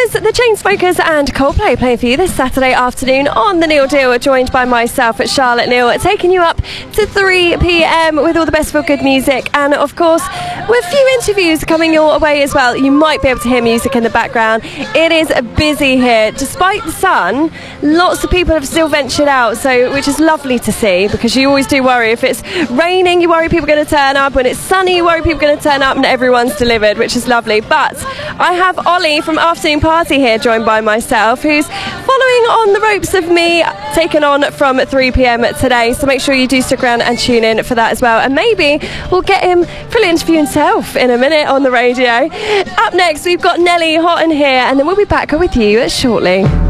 was the Chainsmokers and Coldplay playing for you this Saturday afternoon on the Neil Deal, joined by myself at Charlotte Neal, taking you up to 3 p.m. with all the best feel good music, and of course with a few interviews coming your way as well. You might be able to hear music in the background. It is busy here. Despite the sun, lots of people have still ventured out, so which is lovely to see, because you always do worry. If it's raining, you worry people are going to turn up. When it's sunny, you worry people are going to turn up, and everyone's delivered, which is lovely. But I have Ollie from Afternoon Party here, joined by myself, who's following on the ropes of me, taken on from 3 p.m. today. So make sure you do stick around and tune in for that as well. And maybe we'll get him for an interview himself in a minute on the radio. Up next, we've got Nelly Houghton here, and then we'll be back with you shortly.